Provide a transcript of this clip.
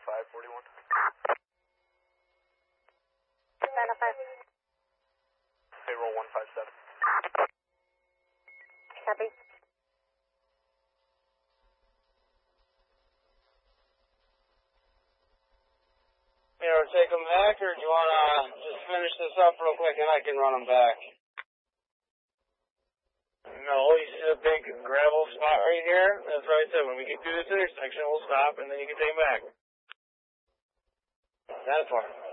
541. 905. Payroll 157. Copy. You know, take them back, or do you want to just finish this up real quick and I can run them back? No, you see the big gravel spot right here? That's what I said. When we get through this intersection, we'll stop and then you can take them back. That far.